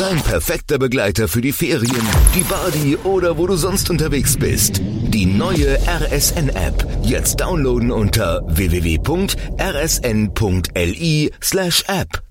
Dein perfekter Begleiter für die Ferien, die Party oder wo du sonst unterwegs bist. Die neue RSN-App. Jetzt downloaden unter www.rsn.li/app.